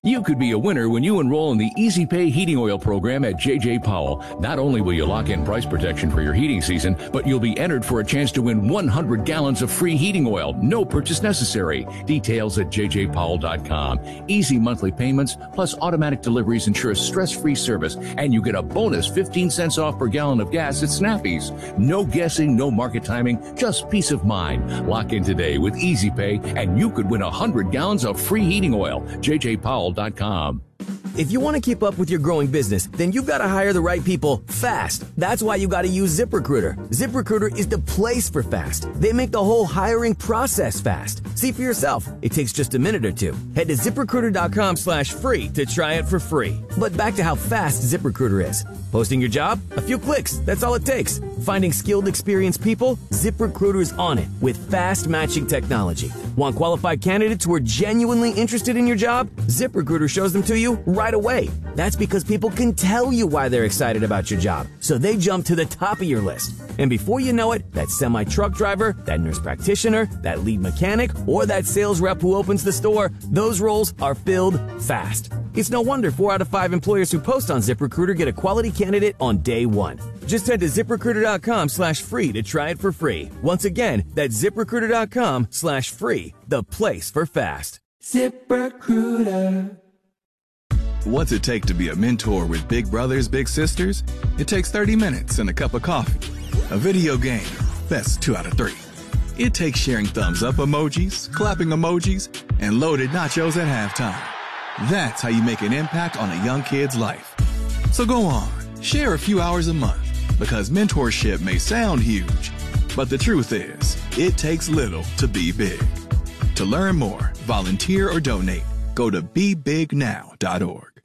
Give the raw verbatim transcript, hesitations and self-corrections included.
You could be a winner when you enroll in the Easy Pay Heating Oil program at J J. Powell. Not only will you lock in price protection for your heating season, but you'll be entered for a chance to win one hundred gallons of free heating oil. No purchase necessary. Details at j j powell dot com. Easy monthly payments plus automatic deliveries ensure a stress-free service, and you get a bonus fifteen cents off per gallon of gas at Snappy's. No guessing, no market timing, just peace of mind. Lock in today with Easy Pay, and you could win one hundred gallons of free heating oil. j j powell dot com. If you want to keep up with your growing business, then you've got to hire the right people fast. That's why you got to use ZipRecruiter. ZipRecruiter is the place for fast. They make the whole hiring process fast. See for yourself. It takes just a minute or two. Head to ZipRecruiter.com slash free to try it for free. But back to how fast ZipRecruiter is. Posting your job? A few clicks. That's all it takes. Finding skilled, experienced people? ZipRecruiter is on it with fast matching technology. Want qualified candidates who are genuinely interested in your job? ZipRecruiter shows them to you right away. That's because people can tell you why they're excited about your job, so they jump to the top of your list. And before you know it, that semi-truck driver, that nurse practitioner, that lead mechanic, or that sales rep who opens the store, those roles are filled fast. It's no wonder four out of five employers who post on ZipRecruiter get a quality candidate on day one. Just head to ZipRecruiter.com slash free to try it for free. Once again, that's ZipRecruiter.com slash free, the place for fast. ZipRecruiter. What's it take to be a mentor with big brothers, big sisters? It takes thirty minutes and a cup of coffee. A video game, that's two out of three. It takes sharing thumbs up emojis, clapping emojis, and loaded nachos at halftime. That's how you make an impact on a young kid's life. So go on, share a few hours a month, because mentorship may sound huge, but the truth is, it takes little to be big. To learn more, volunteer, or donate, go to be big now dot org.